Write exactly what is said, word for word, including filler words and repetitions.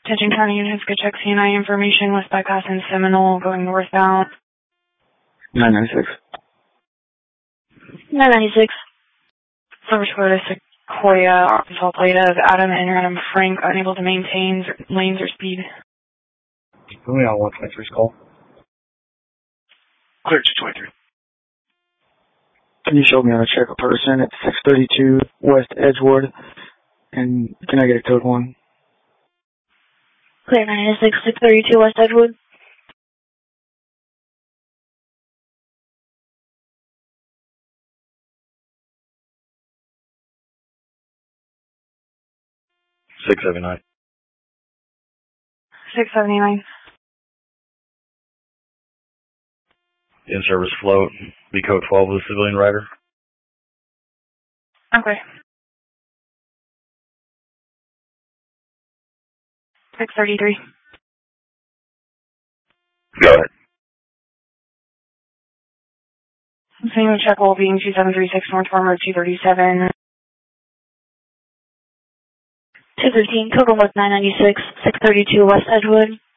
Attention County units, good check C N I information, west bypass in Seminole, going northbound. nine ninety-six. nine ninety-six. Service code is Sequoia, Arkansas plate of Adam and Adam Frank, unable to maintain lanes or speed. We on one twenty-three's call. Clear to twenty-three. Can you show me how to check a person at six thirty-two West Edgewood? And can I get a code one? Clear nine ninety-six, six thirty-two West Edgewood. six seventy-nine. six seventy-nine. In-service float, B code twelve with a civilian rider. Okay. six thirty-three. Go ahead. Same check will being two seven three six North Farm Road two thirty-seven. two fifteen, total with nine ninety-six, six thirty-two West Edgewood.